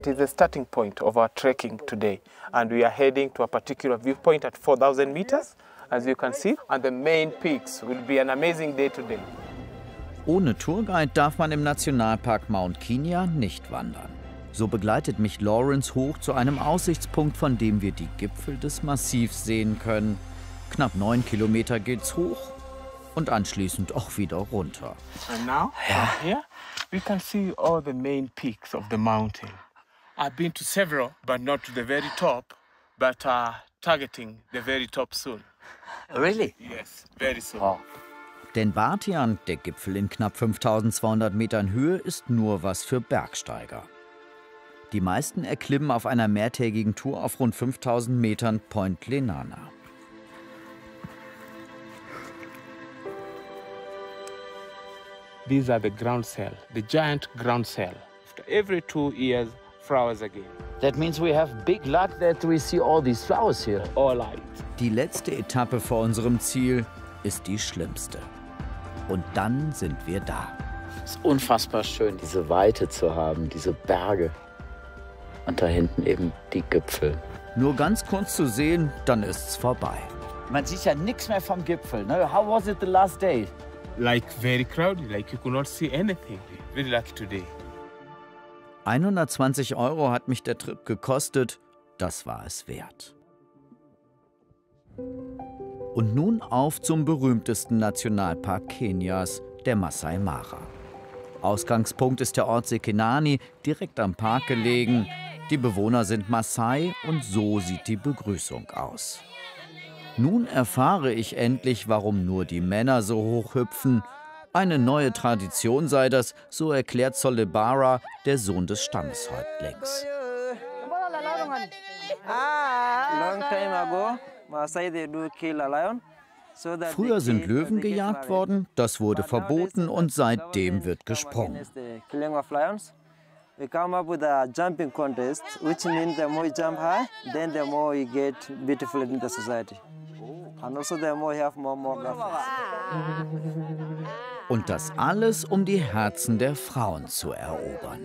It is the starting point of our trekking today, and we are heading to a particular viewpoint at 4,000 meters, as you can see, and the main peaks. Will be an amazing day today. Ohne Tourguide darf man im Nationalpark Mount Kenya nicht wandern. So begleitet mich Lawrence hoch zu einem Aussichtspunkt, von dem wir die Gipfel des Massivs sehen können. Knapp 9 Kilometer geht's hoch und anschließend auch wieder runter. And now, from here, we can see all the main peaks of the mountain. I've been to several, but not to the very top, but targeting the very top soon. Really? Yes, very soon. Wow. Denn Batian, der Gipfel in knapp 5200 Metern Höhe, ist nur was für Bergsteiger. Die meisten erklimmen auf einer mehrtägigen Tour auf rund 5000 Metern Point Lenana. These are the ground cell, the giant ground cell. After every 2 years, flowers again. That means we have big luck that we see all these flowers here. All light. Die letzte Etappe vor unserem Ziel ist die schlimmste. Und dann sind wir da. Es ist unfassbar schön, diese Weite zu haben, diese Berge. Und da hinten eben die Gipfel. Nur ganz kurz zu sehen, dann ist's vorbei. Man sieht ja nichts mehr vom Gipfel. Ne? How was it the last day? Like very crowded, like you could not see anything. Very lucky today. 120 € hat mich der Trip gekostet. Das war es wert. Und nun auf zum berühmtesten Nationalpark Kenias, der Masai Mara. Ausgangspunkt ist der Ort Sekenani, direkt am Park gelegen. Die Bewohner sind Maasai und so sieht die Begrüßung aus. Nun erfahre ich endlich, warum nur die Männer so hoch hüpfen. Eine neue Tradition sei das, so erklärt Solebara, der Sohn des Stammeshäuptlings. Früher sind Löwen gejagt worden, das wurde verboten und seitdem wird gesprungen. We come up with a jumping contest, which means the more you jump high, then the more you get beautiful in the society. And also the more you have more girlfriends. Und das alles, um die Herzen der Frauen zu erobern.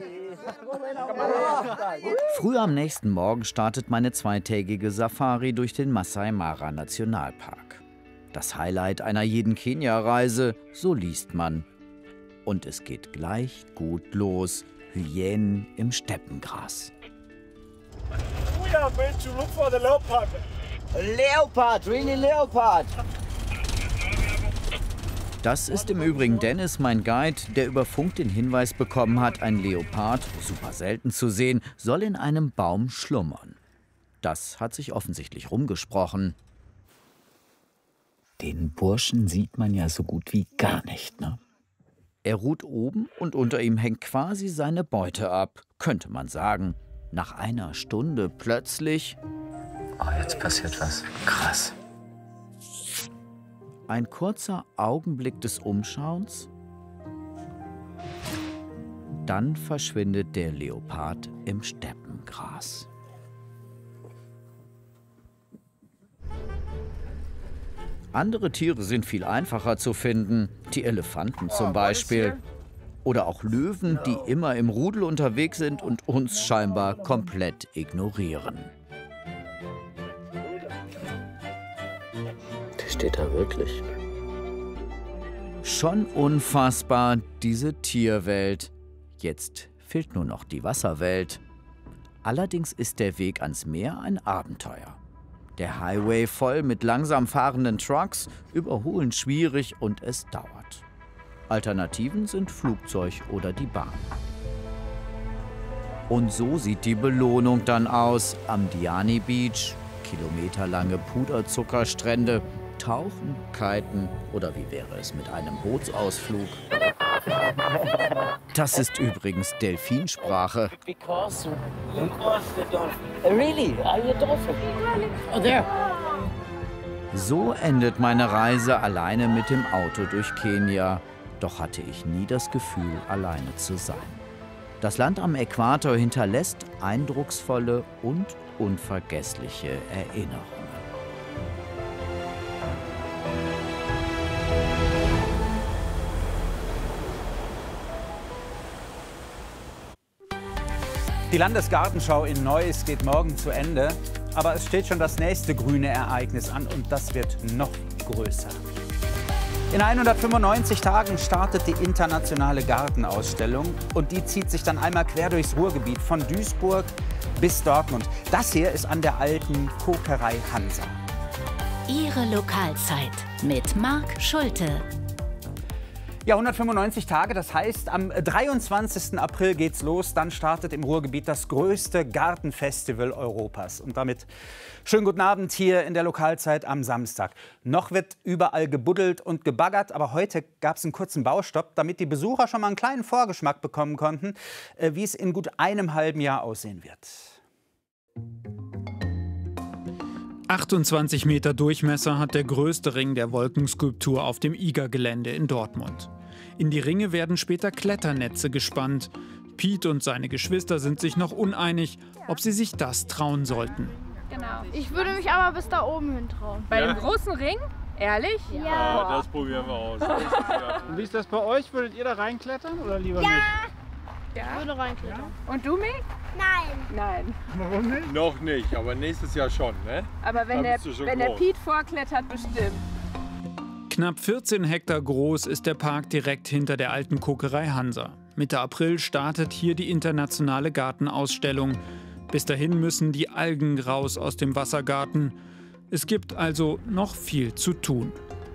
Früh am nächsten Morgen startet meine zweitägige Safari durch den Masai Mara Nationalpark. Das Highlight einer jeden Kenia-Reise, so liest man. Und es geht gleich gut los. Hyänen im Steppengras. We are going to look for the leopard. Leopard, really leopard. Das ist im Übrigen Dennis, mein Guide, der über Funk den Hinweis bekommen hat, ein Leopard, super selten zu sehen, soll in einem Baum schlummern. Das hat sich offensichtlich rumgesprochen. Den Burschen sieht man ja so gut wie gar nicht, ne? Er ruht oben und unter ihm hängt quasi seine Beute ab, könnte man sagen. Nach einer Stunde plötzlich... Oh, jetzt passiert was. Krass. Ein kurzer Augenblick des Umschauens. Dann verschwindet der Leopard im Steppengras. Andere Tiere sind viel einfacher zu finden, die Elefanten zum Beispiel. Oder auch Löwen, die immer im Rudel unterwegs sind und uns scheinbar komplett ignorieren. Der steht da wirklich. Schon unfassbar, diese Tierwelt. Jetzt fehlt nur noch die Wasserwelt. Allerdings ist der Weg ans Meer ein Abenteuer. Der Highway voll mit langsam fahrenden Trucks, Überholen schwierig und es dauert. Alternativen sind Flugzeug oder die Bahn. Und so sieht die Belohnung dann aus am Diani Beach. Kilometerlange Puderzuckerstrände, Tauchen, Kiten oder wie wäre es mit einem Bootsausflug? Das ist übrigens Delfinsprache. Really? Are you a dolphin? Oh, there. So endet meine Reise alleine mit dem Auto durch Kenia. Doch hatte ich nie das Gefühl, alleine zu sein. Das Land am Äquator hinterlässt eindrucksvolle und unvergessliche Erinnerungen. Die Landesgartenschau in Neuss geht morgen zu Ende. Aber es steht schon das nächste grüne Ereignis an und das wird noch größer. In 195 Tagen startet die internationale Gartenausstellung und die zieht sich dann einmal quer durchs Ruhrgebiet von Duisburg bis Dortmund. Das hier ist an der alten Kokerei Hansa. Ihre Lokalzeit mit Marc Schulte. Ja, 195 Tage, das heißt, am 23. April geht's los. Dann startet im Ruhrgebiet das größte Gartenfestival Europas. Und damit schönen guten Abend hier in der Lokalzeit am Samstag. Noch wird überall gebuddelt und gebaggert, aber heute gab es einen kurzen Baustopp, damit die Besucher schon mal einen kleinen Vorgeschmack bekommen konnten, wie es in gut einem halben Jahr aussehen wird. 28 Meter Durchmesser hat der größte Ring der Wolkenskulptur auf dem IGA-Gelände in Dortmund. In die Ringe werden später Kletternetze gespannt. Piet und seine Geschwister sind sich noch uneinig, ob sie sich das trauen sollten. Genau. Ich würde mich aber bis da oben hin trauen. Bei dem großen Ring? Ehrlich? Ja. Das probieren wir aus. Und wie ist das bei euch? Würdet ihr da reinklettern oder lieber nicht? Ja. Ich würde reinklettern. Und du, Mick? Nein. Warum nicht? Noch nicht, aber nächstes Jahr schon, ne? Aber wenn der Piet vorklettert, bestimmt. Knapp 14 Hektar groß ist der Park direkt hinter der alten Kokerei Hansa. Mitte April startet hier die internationale Gartenausstellung. Bis dahin müssen die Algen raus aus dem Wassergarten. Es gibt also noch viel zu tun.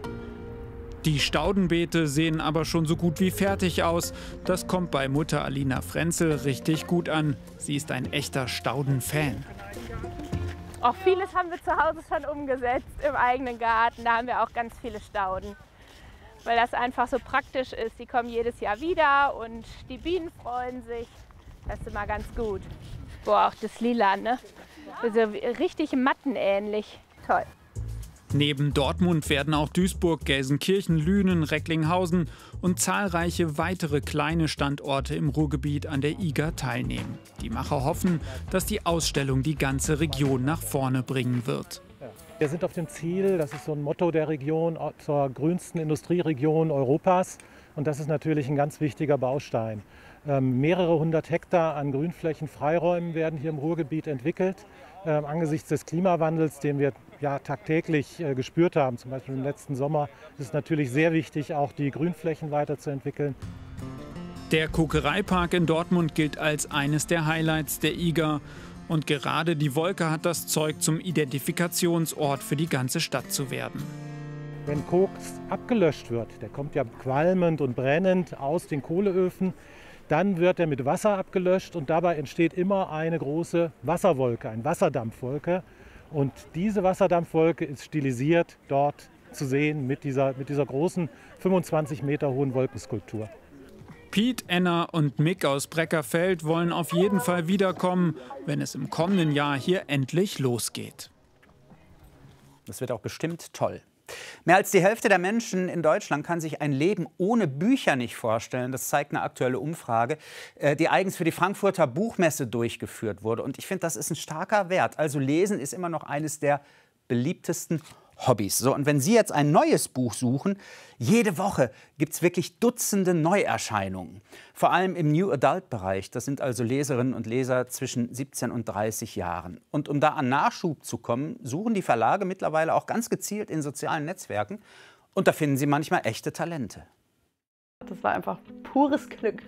Die Staudenbeete sehen aber schon so gut wie fertig aus. Das kommt bei Mutter Alina Frenzel richtig gut an. Sie ist ein echter Staudenfan. Auch vieles haben wir zu Hause schon umgesetzt im eigenen Garten. Da haben wir auch ganz viele Stauden, weil das einfach so praktisch ist. Die kommen jedes Jahr wieder und die Bienen freuen sich. Das ist immer ganz gut. Boah, auch das Lila, ne? Also richtig mattenähnlich. Toll. Neben Dortmund werden auch Duisburg, Gelsenkirchen, Lünen, Recklinghausen und zahlreiche weitere kleine Standorte im Ruhrgebiet an der IGA teilnehmen. Die Macher hoffen, dass die Ausstellung die ganze Region nach vorne bringen wird. Wir sind auf dem Ziel, das ist so ein Motto der Region, zur grünsten Industrieregion Europas. Und das ist natürlich ein ganz wichtiger Baustein. Mehrere hundert Hektar an Grünflächen, Freiräumen werden hier im Ruhrgebiet entwickelt. Angesichts des Klimawandels, den wir ja tagtäglich gespürt haben, zum Beispiel im letzten Sommer, ist es natürlich sehr wichtig, auch die Grünflächen weiterzuentwickeln. Der Kokereipark in Dortmund gilt als eines der Highlights der IGA. Und gerade die Wolke hat das Zeug, zum Identifikationsort für die ganze Stadt zu werden. Wenn Koks abgelöscht wird, der kommt ja qualmend und brennend aus den Kohleöfen, dann wird er mit Wasser abgelöscht und dabei entsteht immer eine große Wasserwolke, eine Wasserdampfwolke. Und diese Wasserdampfwolke ist stilisiert dort zu sehen mit dieser großen 25 Meter hohen Wolkenskulptur. Piet, Enna und Mick aus Breckerfeld wollen auf jeden Fall wiederkommen, wenn es im kommenden Jahr hier endlich losgeht. Das wird auch bestimmt toll. Mehr als die Hälfte der Menschen in Deutschland kann sich ein Leben ohne Bücher nicht vorstellen. Das zeigt eine aktuelle Umfrage, die eigens für die Frankfurter Buchmesse durchgeführt wurde. Und ich finde, das ist ein starker Wert. Also Lesen ist immer noch eines der beliebtesten Hobbys. So, und wenn Sie jetzt ein neues Buch suchen, jede Woche gibt es wirklich Dutzende Neuerscheinungen. Vor allem im New Adult-Bereich. Das sind also Leserinnen und Leser zwischen 17 und 30 Jahren. Und um da an Nachschub zu kommen, suchen die Verlage mittlerweile auch ganz gezielt in sozialen Netzwerken. Und da finden sie manchmal echte Talente. Das war einfach pures Glück.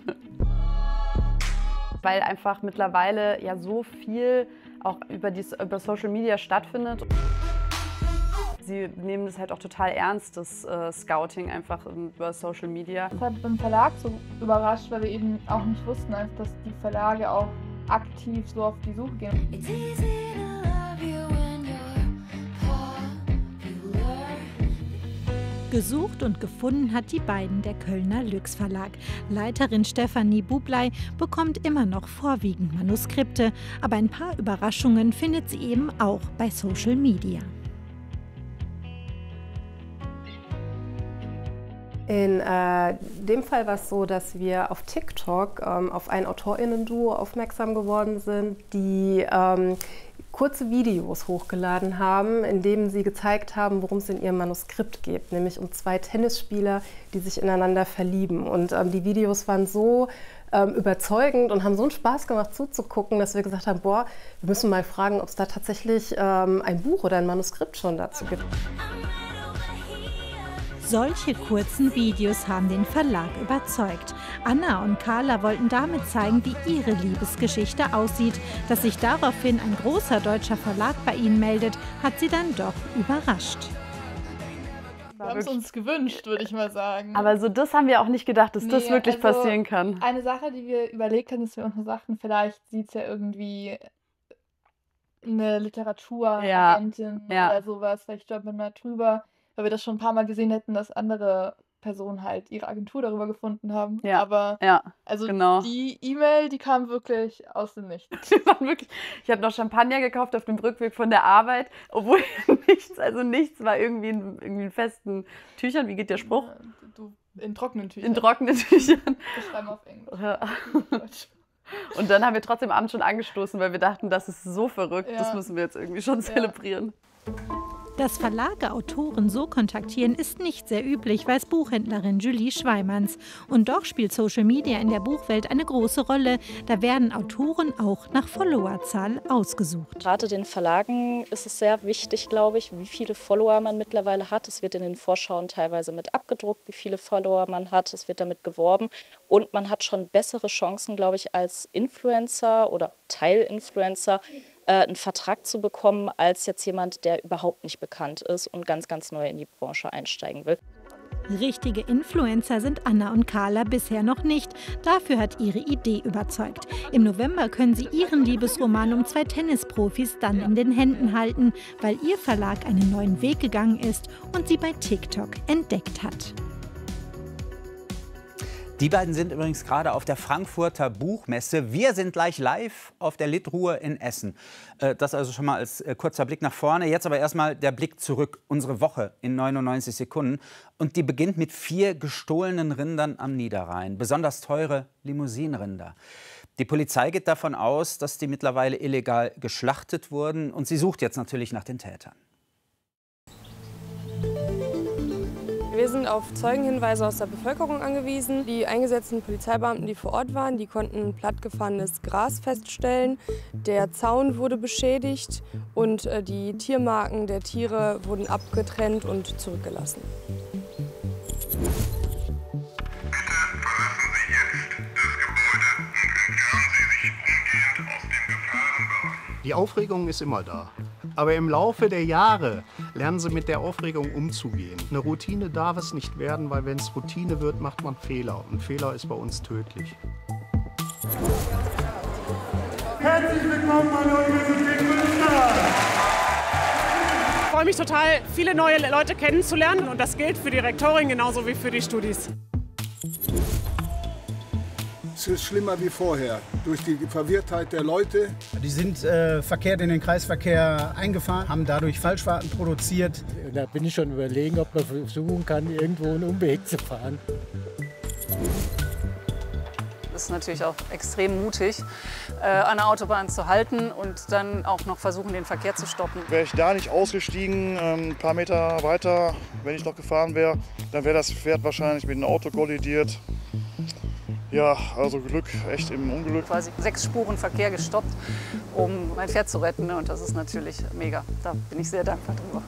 Weil einfach mittlerweile ja so viel auch über Social Media stattfindet. Sie nehmen das halt auch total ernst, das Scouting einfach über Social Media. Das hat beim Verlag so überrascht, weil wir eben auch nicht wussten, dass die Verlage auch aktiv so auf die Suche gehen. Gesucht und gefunden hat die beiden der Kölner Lüx Verlag. Leiterin Stefanie Bublei bekommt immer noch vorwiegend Manuskripte, aber ein paar Überraschungen findet sie eben auch bei Social Media. In dem Fall war es so, dass wir auf TikTok auf ein AutorInnen-Duo aufmerksam geworden sind, die kurze Videos hochgeladen haben, in denen sie gezeigt haben, worum es in ihrem Manuskript geht, nämlich um zwei Tennisspieler, die sich ineinander verlieben. Und die Videos waren so überzeugend und haben so einen Spaß gemacht zuzugucken, dass wir gesagt haben, boah, wir müssen mal fragen, ob es da tatsächlich ein Buch oder ein Manuskript schon dazu gibt. Solche kurzen Videos haben den Verlag überzeugt. Anna und Carla wollten damit zeigen, wie ihre Liebesgeschichte aussieht. Dass sich daraufhin ein großer deutscher Verlag bei ihnen meldet, hat sie dann doch überrascht. Wir haben es uns gewünscht, würde ich mal sagen. Aber so das haben wir auch nicht gedacht, dass das wirklich passieren kann. Eine Sache, die wir überlegt haben, dass wir uns nur sagten, vielleicht sieht es ja irgendwie eine Literaturagentin oder sowas, vielleicht stolpert man mal drüber, weil wir das schon ein paar Mal gesehen hätten, dass andere Personen halt ihre Agentur darüber gefunden haben. Ja. Aber also genau. Die E-Mail, die kam wirklich aus dem Nichts. Ich habe noch Champagner gekauft auf dem Rückweg von der Arbeit, obwohl nichts war irgendwie in festen Tüchern. Wie geht der Spruch? In trockenen Tüchern. In trockenen Tüchern. Das schreiben wir auf Englisch. Ja. Und dann haben wir trotzdem abends schon angestoßen, weil wir dachten, das ist so verrückt, das müssen wir jetzt irgendwie schon zelebrieren. Dass Verlage Autoren so kontaktieren, ist nicht sehr üblich, weiß Buchhändlerin Julie Schweimanns. Und doch spielt Social Media in der Buchwelt eine große Rolle. Da werden Autoren auch nach Followerzahl ausgesucht. Gerade den Verlagen ist es sehr wichtig, glaube ich, wie viele Follower man mittlerweile hat. Es wird in den Vorschauen teilweise mit abgedruckt, wie viele Follower man hat. Es wird damit geworben. Und man hat schon bessere Chancen, glaube ich, als Influencer oder Teilinfluencer, einen Vertrag zu bekommen, als jetzt jemand, der überhaupt nicht bekannt ist und ganz, ganz neu in die Branche einsteigen will. Richtige Influencer sind Anna und Carla bisher noch nicht. Dafür hat ihre Idee überzeugt. Im November können sie ihren Liebesroman um 2 Tennisprofis dann in den Händen halten, weil ihr Verlag einen neuen Weg gegangen ist und sie bei TikTok entdeckt hat. Die beiden sind übrigens gerade auf der Frankfurter Buchmesse. Wir sind gleich live auf der Litruhe in Essen. Das also schon mal als kurzer Blick nach vorne. Jetzt aber erstmal der Blick zurück. Unsere Woche in 99 Sekunden. Und die beginnt mit 4 gestohlenen Rindern am Niederrhein. Besonders teure Limousinenrinder. Die Polizei geht davon aus, dass die mittlerweile illegal geschlachtet wurden. Und sie sucht jetzt natürlich nach den Tätern. Wir sind auf Zeugenhinweise aus der Bevölkerung angewiesen. Die eingesetzten Polizeibeamten, die vor Ort waren, die konnten plattgefahrenes Gras feststellen. Der Zaun wurde beschädigt und die Tiermarken der Tiere wurden abgetrennt und zurückgelassen. Die Aufregung ist immer da. Aber im Laufe der Jahre lernen sie mit der Aufregung umzugehen. Eine Routine darf es nicht werden, weil wenn es Routine wird, macht man Fehler. Und Fehler ist bei uns tödlich. Herzlich willkommen an der Universität Münster! Ich freue mich total, viele neue Leute kennenzulernen. Und das gilt für die Rektorin genauso wie für die Studis. Es ist schlimmer wie vorher, durch die Verwirrtheit der Leute. Die sind verkehrt in den Kreisverkehr eingefahren, haben dadurch Falschfahrten produziert. Da bin ich schon überlegen, ob man versuchen kann, irgendwo einen Umweg zu fahren. Das ist natürlich auch extrem mutig, an der Autobahn zu halten und dann auch noch versuchen, den Verkehr zu stoppen. Wäre ich da nicht ausgestiegen, ein paar Meter weiter, wenn ich noch gefahren wäre, dann wäre das Pferd wahrscheinlich mit einem Auto kollidiert. Ja, also Glück, echt im Unglück. Quasi 6 Spuren Verkehr gestoppt, um mein Pferd zu retten. Und das ist natürlich mega. Da bin ich sehr dankbar drüber.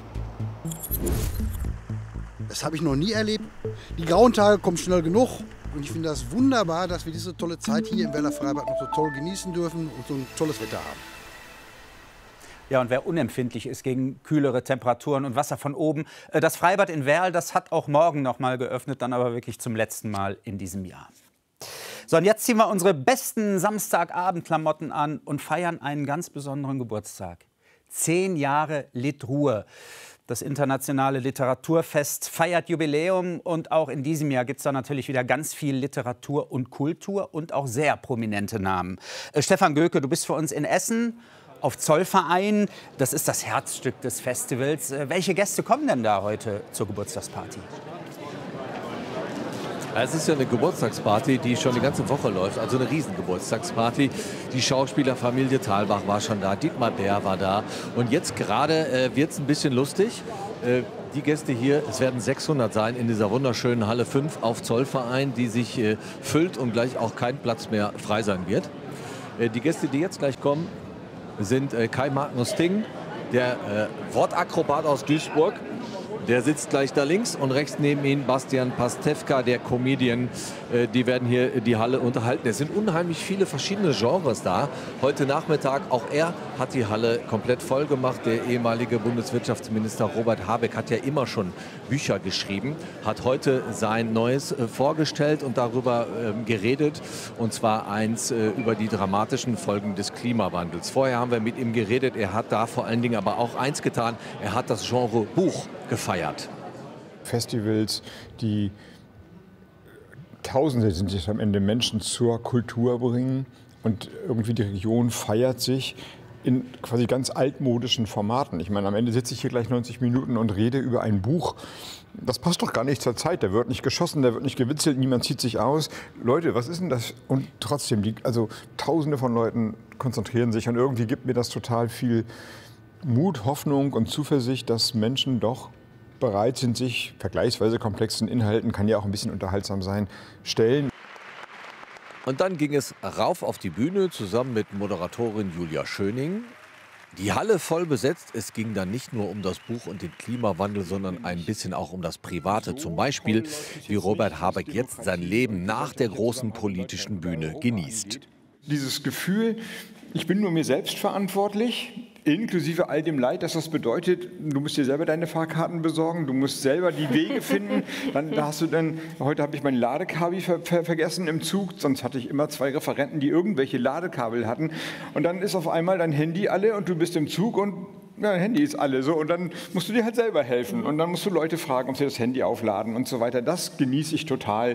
Das habe ich noch nie erlebt. Die grauen Tage kommen schnell genug. Und ich finde das wunderbar, dass wir diese tolle Zeit hier im Werler Freibad noch so toll genießen dürfen und so ein tolles Wetter haben. Ja, und wer unempfindlich ist gegen kühlere Temperaturen und Wasser von oben, das Freibad in Werl, das hat auch morgen noch mal geöffnet, dann aber wirklich zum letzten Mal in diesem Jahr. So, und jetzt ziehen wir unsere besten Samstagabendklamotten an und feiern einen ganz besonderen Geburtstag. 10 Jahre Litruhe. Das internationale Literaturfest feiert Jubiläum und auch in diesem Jahr gibt es da natürlich wieder ganz viel Literatur und Kultur und auch sehr prominente Namen. Stefan Göke, du bist für uns in Essen auf Zollverein. Das ist das Herzstück des Festivals. Welche Gäste kommen denn da heute zur Geburtstagsparty? Es ist ja eine Geburtstagsparty, die schon die ganze Woche läuft, also eine Riesengeburtstagsparty. Die Schauspielerfamilie Thalbach war schon da, Dietmar Bär war da. Und jetzt gerade wird es ein bisschen lustig. die Gäste hier, es werden 600 sein in dieser wunderschönen Halle 5 auf Zollverein, die sich füllt und gleich auch kein Platz mehr frei sein wird. Die Gäste, die jetzt gleich kommen, sind Kai Magnus Ting, der Wortakrobat aus Duisburg. Der sitzt gleich da links und rechts neben ihm Bastian Pastewka, der Comedian. Die werden hier die Halle unterhalten. Es sind unheimlich viele verschiedene Genres da. Heute Nachmittag, auch er hat die Halle komplett voll gemacht. Der ehemalige Bundeswirtschaftsminister Robert Habeck hat ja immer schon Bücher geschrieben, hat heute sein Neues vorgestellt und darüber geredet. Und zwar eins über die dramatischen Folgen des Klimawandels. Vorher haben wir mit ihm geredet. Er hat da vor allen Dingen aber auch eins getan. Er hat das Genre Buch gefeiert. Festivals, die Tausende sind es am Ende Menschen zur Kultur bringen und irgendwie die Region feiert sich in quasi ganz altmodischen Formaten. Ich meine, am Ende sitze ich hier gleich 90 Minuten und rede über ein Buch. Das passt doch gar nicht zur Zeit. Da wird nicht geschossen, da wird nicht gewitzelt, niemand zieht sich aus. Leute, was ist denn das? Und trotzdem, also Tausende von Leuten konzentrieren sich und irgendwie gibt mir das total viel Mut, Hoffnung und Zuversicht, dass Menschen doch bereit sind, sich vergleichsweise komplexen Inhalten, kann ja auch ein bisschen unterhaltsam sein, stellen. Und dann ging es rauf auf die Bühne zusammen mit Moderatorin Julia Schöning. Die Halle voll besetzt. Es ging dann nicht nur um das Buch und den Klimawandel, sondern ein bisschen auch um das Private. Zum Beispiel, wie Robert Habeck jetzt sein Leben nach der großen politischen Bühne genießt. Dieses Gefühl, ich bin nur mir selbst verantwortlich, inklusive all dem Leid, dass das bedeutet, du musst dir selber deine Fahrkarten besorgen, du musst selber die Wege finden. Heute habe ich mein Ladekabel vergessen im Zug, sonst hatte ich immer 2 Referenten, die irgendwelche Ladekabel hatten. Und dann ist auf einmal dein Handy alle und du bist im Zug und dein Handy ist alle so. Und dann musst du dir halt selber helfen. Und dann musst du Leute fragen, ob sie das Handy aufladen und so weiter. Das genieße ich total.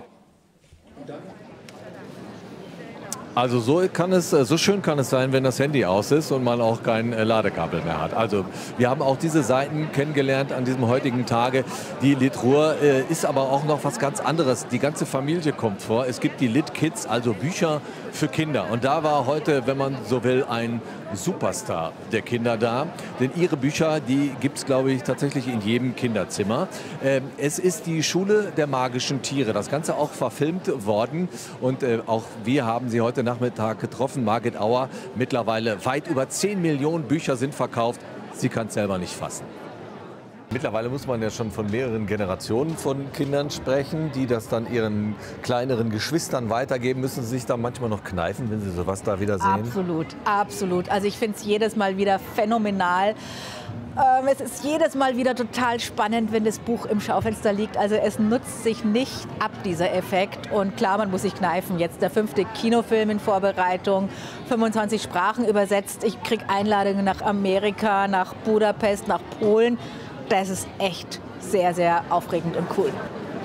Also so schön kann es sein, wenn das Handy aus ist und man auch kein Ladekabel mehr hat. Also wir haben auch diese Seiten kennengelernt an diesem heutigen Tage. Die Lit Ruhr ist aber auch noch was ganz anderes. Die ganze Familie kommt vor. Es gibt die Lit Kids, also Bücher für Kinder. Und da war heute, wenn man so will, ein Superstar der Kinder da. Denn ihre Bücher, die gibt es, glaube ich, tatsächlich in jedem Kinderzimmer. Es ist die Schule der magischen Tiere. Das Ganze auch verfilmt worden. Und auch wir haben sie heute Nachmittag getroffen. Margit Auer, mittlerweile weit über 10 Millionen Bücher sind verkauft. Sie kann es selber nicht fassen. Mittlerweile muss man ja schon von mehreren Generationen von Kindern sprechen, die das dann ihren kleineren Geschwistern weitergeben. Müssen Sie sich da manchmal noch kneifen, wenn Sie sowas da wieder sehen? Absolut, absolut. Also ich finde es jedes Mal wieder phänomenal. Es ist jedes Mal wieder total spannend, wenn das Buch im Schaufenster liegt. Also es nutzt sich nicht ab, dieser Effekt. Und klar, man muss sich kneifen. Jetzt der 5. Kinofilm in Vorbereitung, 25 Sprachen übersetzt. Ich kriege Einladungen nach Amerika, nach Budapest, nach Polen. Das ist echt sehr, sehr aufregend und cool.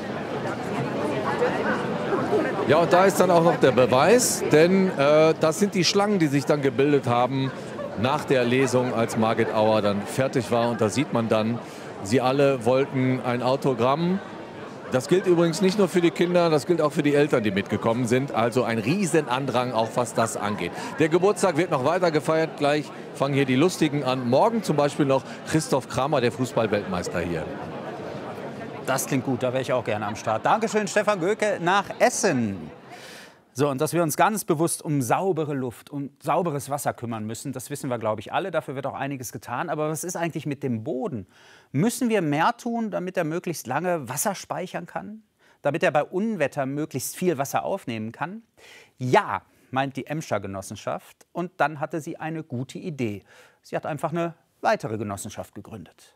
Ja, und da ist dann auch noch der Beweis, denn das sind die Schlangen, die sich dann gebildet haben nach der Lesung, als Margit Auer dann fertig war. Und da sieht man dann, sie alle wollten ein Autogramm. Das gilt übrigens nicht nur für die Kinder, das gilt auch für die Eltern, die mitgekommen sind. Also ein Riesenandrang, auch was das angeht. Der Geburtstag wird noch weiter gefeiert. Gleich fangen hier die Lustigen an. Morgen zum Beispiel noch Christoph Kramer, der Fußball-Weltmeister hier. Das klingt gut, da wäre ich auch gerne am Start. Dankeschön, Stefan Göke nach Essen. So, und dass wir uns ganz bewusst um saubere Luft, um sauberes Wasser kümmern müssen, das wissen wir, glaube ich, alle. Dafür wird auch einiges getan. Aber was ist eigentlich mit dem Boden? Müssen wir mehr tun, damit er möglichst lange Wasser speichern kann? Damit er bei Unwetter möglichst viel Wasser aufnehmen kann? Ja, meint die Emscher Genossenschaft. Und dann hatte sie eine gute Idee. Sie hat einfach eine weitere Genossenschaft gegründet.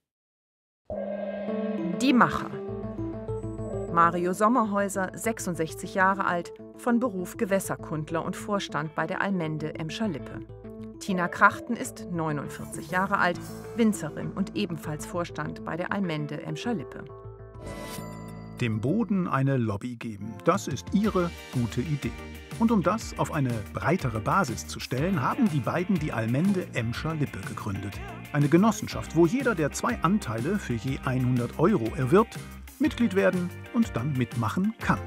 Die Macher. Mario Sommerhäuser, 66 Jahre alt, von Beruf Gewässerkundler und Vorstand bei der Allmende Emscher-Lippe. Tina Krachten ist 49 Jahre alt, Winzerin und ebenfalls Vorstand bei der Allmende Emscher-Lippe. Dem Boden eine Lobby geben, das ist ihre gute Idee. Und um das auf eine breitere Basis zu stellen, haben die beiden die Allmende Emscher-Lippe gegründet. Eine Genossenschaft, wo jeder, der 2 Anteile für je 100 € erwirbt, Mitglied werden und dann mitmachen kann.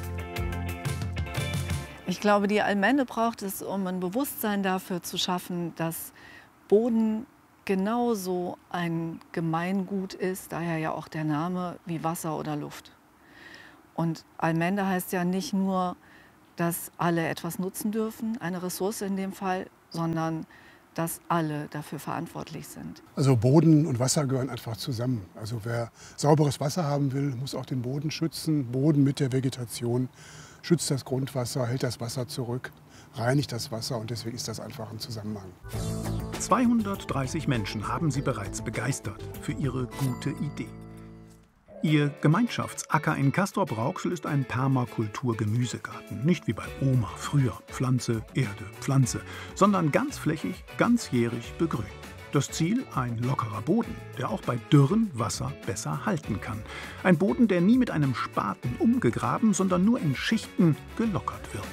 Ich glaube, die Allmende braucht es, um ein Bewusstsein dafür zu schaffen, dass Boden genauso ein Gemeingut ist, daher ja auch der Name, wie Wasser oder Luft. Und Allmende heißt ja nicht nur, dass alle etwas nutzen dürfen, eine Ressource in dem Fall, sondern dass alle dafür verantwortlich sind. Also Boden und Wasser gehören einfach zusammen. Also wer sauberes Wasser haben will, muss auch den Boden schützen. Boden mit der Vegetation schützt das Grundwasser, hält das Wasser zurück, reinigt das Wasser und deswegen ist das einfach ein Zusammenhang. 230 Menschen haben sie bereits begeistert für ihre gute Idee. Ihr Gemeinschaftsacker in Castrop-Rauxel ist ein Permakultur-Gemüsegarten. Nicht wie bei Oma früher, Pflanze, Erde, Pflanze, sondern ganzflächig, ganzjährig begrünt. Das Ziel, ein lockerer Boden, der auch bei Dürren Wasser besser halten kann. Ein Boden, der nie mit einem Spaten umgegraben, sondern nur in Schichten gelockert wird.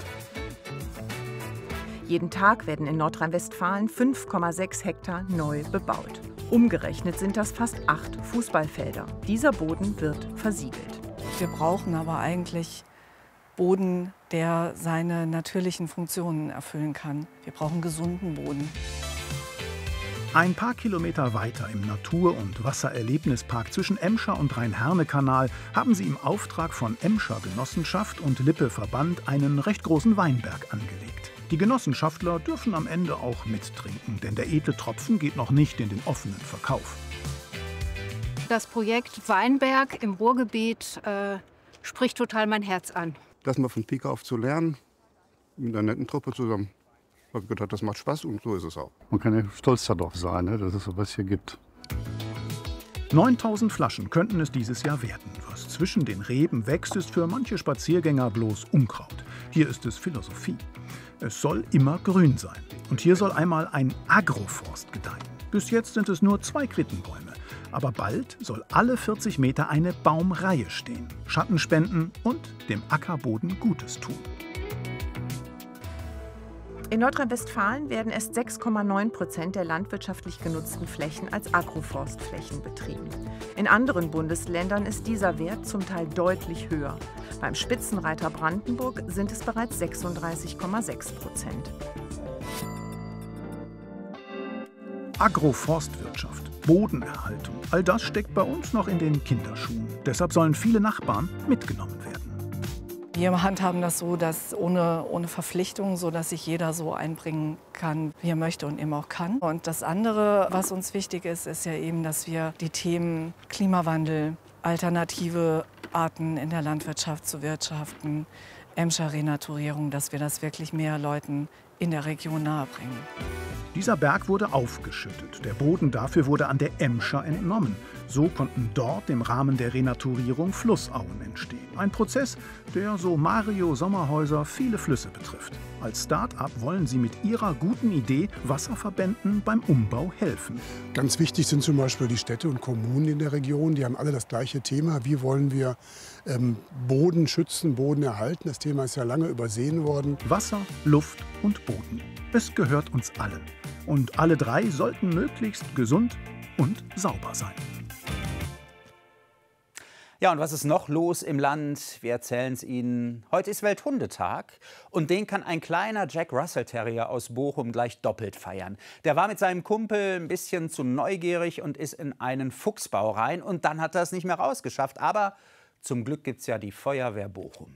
Jeden Tag werden in Nordrhein-Westfalen 5,6 Hektar neu bebaut. Umgerechnet sind das fast 8 Fußballfelder. Dieser Boden wird versiegelt. Wir brauchen aber eigentlich Boden, der seine natürlichen Funktionen erfüllen kann. Wir brauchen gesunden Boden. Ein paar Kilometer weiter im Natur- und Wassererlebnispark zwischen Emscher und Rhein-Herne-Kanal haben sie im Auftrag von Emscher Genossenschaft und Lippe-Verband einen recht großen Weinberg angelegt. Die Genossenschaftler dürfen am Ende auch mittrinken, denn der edle Tropfen geht noch nicht in den offenen Verkauf. Das Projekt Weinberg im Ruhrgebiet spricht total mein Herz an. Das mal von Pike auf zu lernen, mit einer netten Truppe zusammen. Ich habe gedacht, das macht Spaß und so ist es auch. Man kann ja stolz darauf sein, dass es sowas hier gibt. 9000 Flaschen könnten es dieses Jahr werden. Was zwischen den Reben wächst, ist für manche Spaziergänger bloß Unkraut. Hier ist es Philosophie. Es soll immer grün sein. Und hier soll einmal ein Agroforst gedeihen. Bis jetzt sind es nur 2 Quittenbäume. Aber bald soll alle 40 Meter eine Baumreihe stehen. Schatten spenden und dem Ackerboden Gutes tun. In Nordrhein-Westfalen werden erst 6,9% der landwirtschaftlich genutzten Flächen als Agroforstflächen betrieben. In anderen Bundesländern ist dieser Wert zum Teil deutlich höher. Beim Spitzenreiter Brandenburg sind es bereits 36,6%. Agroforstwirtschaft, Bodenerhaltung, all das steckt bei uns noch in den Kinderschuhen. Deshalb sollen viele Nachbarn mitgenommen werden. Wir handhaben das so, dass ohne Verpflichtung, so dass sich jeder so einbringen kann, wie er möchte und eben auch kann. Und das andere, was uns wichtig ist, ist ja eben, dass wir die Themen Klimawandel, alternative Arten in der Landwirtschaft zu wirtschaften, Emscher Renaturierung, dass wir das wirklich mehr Leuten in der Region nahebringen. Dieser Berg wurde aufgeschüttet. Der Boden dafür wurde an der Emscher entnommen. So konnten dort im Rahmen der Renaturierung Flussauen entstehen. Ein Prozess, der, so Mario Sommerhäuser, viele Flüsse betrifft. Als Start-up wollen sie mit ihrer guten Idee Wasserverbänden beim Umbau helfen. Ganz wichtig sind zum Beispiel die Städte und Kommunen in der Region. Die haben alle das gleiche Thema. Wie wollen wir Boden schützen, Boden erhalten? Das Thema ist ja lange übersehen worden. Wasser, Luft und Boden. Es gehört uns allen. Und alle 3 sollten möglichst gesund und sauber sein. Ja, und was ist noch los im Land? Wir erzählen es Ihnen. Heute ist Welthundetag und den kann ein kleiner Jack Russell Terrier aus Bochum gleich doppelt feiern. Der war mit seinem Kumpel ein bisschen zu neugierig und ist in einen Fuchsbau rein und dann hat er es nicht mehr rausgeschafft. Aber zum Glück gibt es ja die Feuerwehr Bochum.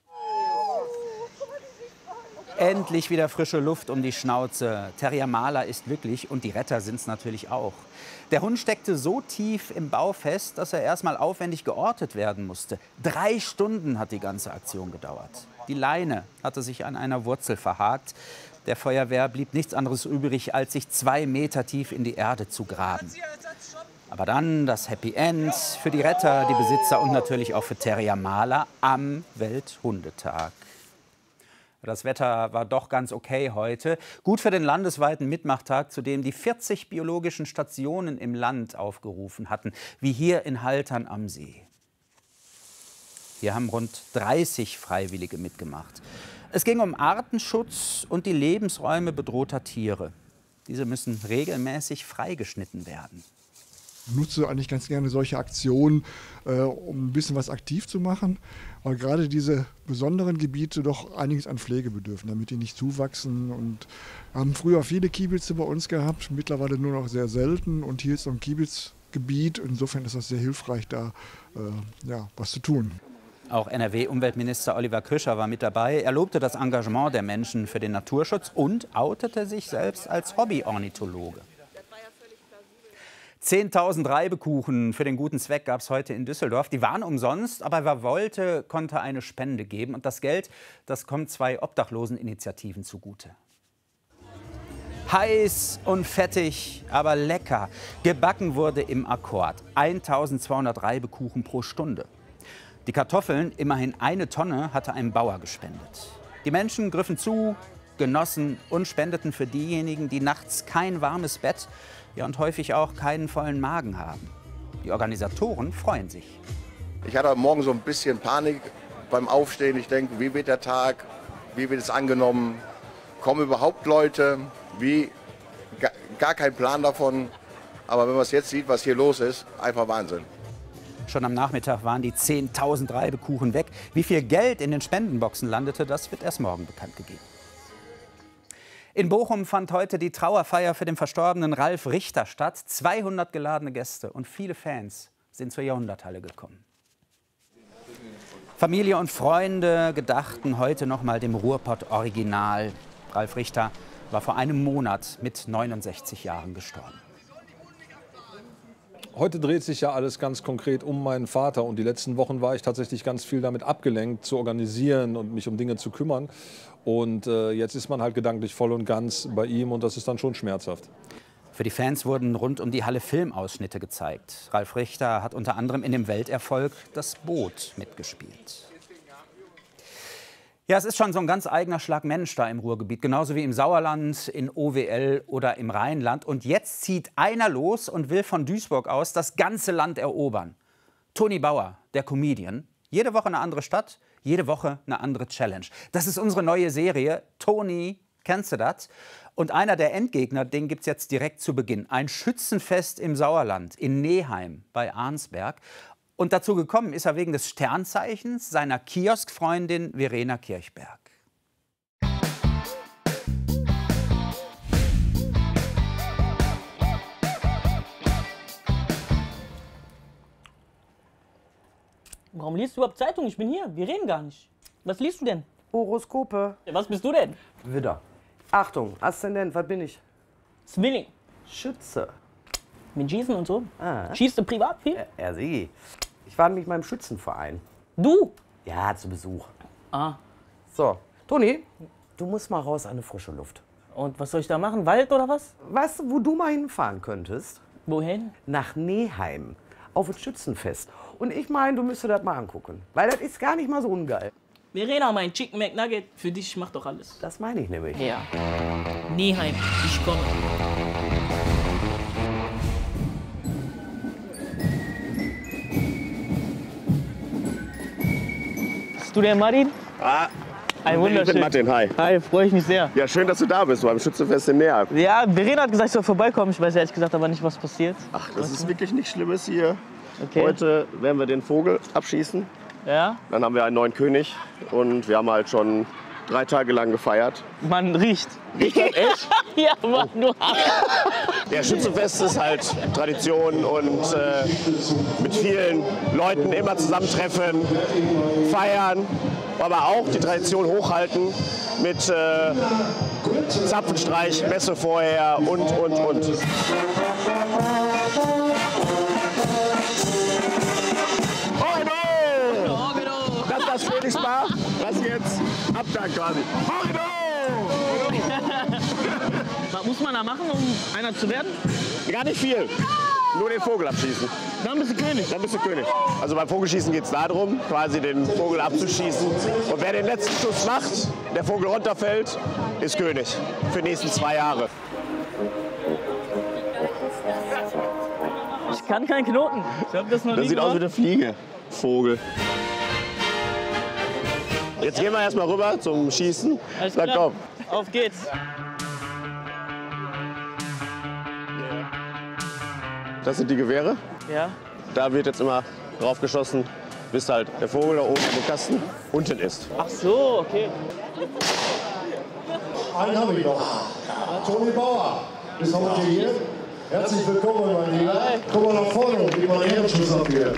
Endlich wieder frische Luft um die Schnauze. Terrier Maler ist glücklich und die Retter sind es natürlich auch. Der Hund steckte so tief im Bau fest, dass er erstmal aufwendig geortet werden musste. 3 Stunden hat die ganze Aktion gedauert. Die Leine hatte sich an einer Wurzel verhakt. Der Feuerwehr blieb nichts anderes übrig, als sich 2 Meter tief in die Erde zu graben. Aber dann das Happy End für die Retter, die Besitzer und natürlich auch für Terrier Maler am Welthundetag. Das Wetter war doch ganz okay heute. Gut für den landesweiten Mitmachtag, zu dem die 40 biologischen Stationen im Land aufgerufen hatten, wie hier in Haltern am See. Hier haben rund 30 Freiwillige mitgemacht. Es ging um Artenschutz und die Lebensräume bedrohter Tiere. Diese müssen regelmäßig freigeschnitten werden. nutze eigentlich ganz gerne solche Aktionen, um ein bisschen was aktiv zu machen, weil gerade diese besonderen Gebiete doch einiges an Pflege bedürfen, damit die nicht zuwachsen. Und wir haben früher viele Kiebitze bei uns gehabt, mittlerweile nur noch sehr selten. Und hier ist so ein Kiebitzgebiet. Insofern ist das sehr hilfreich, da was zu tun. Auch NRW-Umweltminister Oliver Krischer war mit dabei. Er lobte das Engagement der Menschen für den Naturschutz und outete sich selbst als Hobby-Ornithologe. 10.000 Reibekuchen für den guten Zweck gab es heute in Düsseldorf. Die waren umsonst, aber wer wollte, konnte eine Spende geben. Und das Geld, das kommt 2 Obdachloseninitiativen zugute. Heiß und fettig, aber lecker. Gebacken wurde im Akkord. 1.200 Reibekuchen pro Stunde. Die Kartoffeln, immerhin 1 Tonne, hatte ein Bauer gespendet. Die Menschen griffen zu, genossen und spendeten für diejenigen, die nachts kein warmes Bett, und häufig auch keinen vollen Magen haben. Die Organisatoren freuen sich. Ich hatte heute Morgen so ein bisschen Panik beim Aufstehen. Ich denke, wie wird der Tag, wie wird es angenommen, kommen überhaupt Leute, gar kein Plan davon. Aber wenn man es jetzt sieht, was hier los ist, einfach Wahnsinn. Schon am Nachmittag waren die 10.000 Reibekuchen weg. Wie viel Geld in den Spendenboxen landete, das wird erst morgen bekannt gegeben. In Bochum fand heute die Trauerfeier für den verstorbenen Ralf Richter statt. 200 geladene Gäste und viele Fans sind zur Jahrhunderthalle gekommen. Familie und Freunde gedachten heute noch mal dem Ruhrpott-Original. Ralf Richter war vor einem Monat mit 69 Jahren gestorben. Heute dreht sich ja alles ganz konkret um meinen Vater. Und die letzten Wochen war ich tatsächlich ganz viel damit abgelenkt, zu organisieren und mich um Dinge zu kümmern. Und jetzt ist man halt gedanklich voll und ganz bei ihm und das ist dann schon schmerzhaft. Für die Fans wurden rund um die Halle Filmausschnitte gezeigt. Ralf Richter hat unter anderem in dem Welterfolg Das Boot mitgespielt. Ja, es ist schon so ein ganz eigener Schlag Mensch da im Ruhrgebiet, genauso wie im Sauerland, in OWL oder im Rheinland. Und jetzt zieht einer los und will von Duisburg aus das ganze Land erobern. Toni Bauer, der Comedian. Jede Woche eine andere Stadt, jede Woche eine andere Challenge. Das ist unsere neue Serie. Toni, kennst du das? Und einer der Endgegner, den gibt es jetzt direkt zu Beginn. Ein Schützenfest im Sauerland, in Neheim bei Arnsberg. Und dazu gekommen ist er wegen des Sternzeichens seiner Kioskfreundin Verena Kirchberg. Warum liest du überhaupt Zeitung? Ich bin hier. Wir reden gar nicht. Was liest du denn? Horoskope. Ja, was bist du denn? Widder. Achtung, Aszendent, was bin ich? Zwilling. Schütze. Mit Schießen und so? Ah. Schießt du privat viel? Ja, sieh. Ich war nämlich mal im Schützenverein. Du? Ja, zu Besuch. Ah. So, Toni, du musst mal raus an die frische Luft. Und was soll ich da machen? Wald oder was? Weißt du, wo du mal hinfahren könntest? Wohin? Nach Neheim. Auf das Schützenfest. Und ich meine, du müsstest das mal angucken. Weil das ist gar nicht mal so ungeil. Verena, mein Chicken McNugget, für dich, ich mach doch alles. Das meine ich nämlich. Ja. Neheim, ich komme. Bist du der Martin? Ah, Ein wunderschön. ich bin Martin, hi. Hi, freue ich mich sehr. Ja, schön, dass du da bist beim Schützenfest in Neheim. Ja, Verena hat gesagt, ich soll vorbeikommen. Ich weiß ehrlich gesagt aber nicht, was passiert. Ach, das ist wirklich nichts Schlimmes hier. Okay. Heute werden wir den Vogel abschießen. Ja? Dann haben wir einen neuen König und wir haben halt schon 3 Tage lang gefeiert. Man riecht. Riecht das echt? Ja, Mann, du Der Schützenfest ist halt Tradition und mit vielen Leuten immer zusammentreffen, feiern, aber auch die Tradition hochhalten mit Zapfenstreich, Messe vorher und. Das Königspaar, das jetzt Abtag quasi. Was muss man da machen, um einer zu werden? Gar nicht viel. Nur den Vogel abschießen. Dann bist du König. Dann bist du König. Also beim Vogelschießen geht es darum, quasi den Vogel abzuschießen. Und wer den letzten Schuss macht, der Vogel runterfällt, ist König. Für die nächsten 2 Jahre. Ich kann keinen Knoten. Ich hab das noch nie Das sieht aus wie gemacht. eine Fliege. Vogel. Jetzt gehen wir erstmal rüber zum Schießen. Alles Na klar. komm. Auf geht's. das sind die Gewehre. Ja. Da wird jetzt immer drauf geschossen, bis halt der Vogel da oben in dem Kasten unten ist. Ach so, okay. Einen habe ich noch. Toni Bauer ist heute hier. Herzlich willkommen, mein Lieber. Komm mal nach vorne und gib mal einen Ehrenschuss ab hier.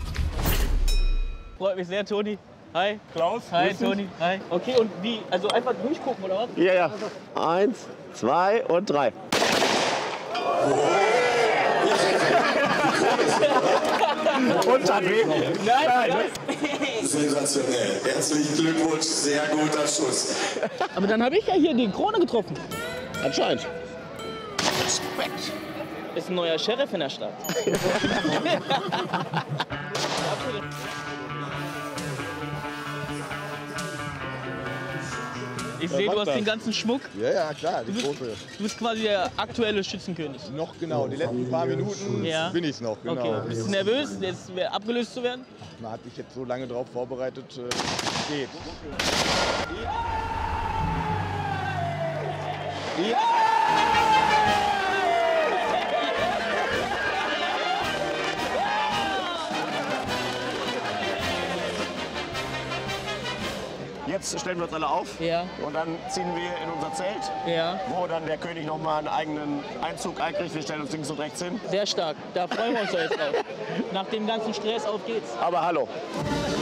Freut mich sehr, Toni. Hi. Klaus. Hi, Toni. Hi. Okay, und wie? Also einfach durchgucken, oder was? Ja, ja. 1, 2 und 3. Und dann Nein. Sensationell. Herzlichen Glückwunsch, sehr guter Schuss. Aber dann habe ich ja hier die Krone getroffen. Anscheinend. Respekt. Ist ein neuer Sheriff in der Stadt. Ich sehe, du hast den ganzen Schmuck. Ja, klar, die große. Du bist quasi der aktuelle Schützenkönig. Noch genau, die letzten paar Minuten bin ich es noch. Genau. Okay. Bist du nervös, jetzt abgelöst zu werden? Man hat mich jetzt so lange darauf vorbereitet, geht. Ja! Jetzt stellen wir uns alle auf und dann ziehen wir in unser Zelt, wo dann der König noch mal einen eigenen Einzug einkriegt. Wir stellen uns links und rechts hin. Sehr stark, da freuen wir uns jetzt drauf. Nach dem ganzen Stress, auf geht's. Aber hallo.